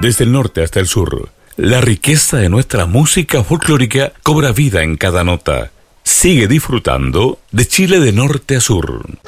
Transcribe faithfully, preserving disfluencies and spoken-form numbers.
desde el norte hasta el sur. La riqueza de nuestra música folclórica cobra vida en cada nota. Sigue disfrutando de Chile de norte a sur.